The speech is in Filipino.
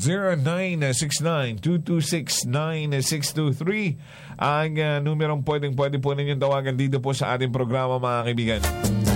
0969-226-9623 ang numerong pwede po ninyong tawagan dito po sa ating programa, mga kaibigan.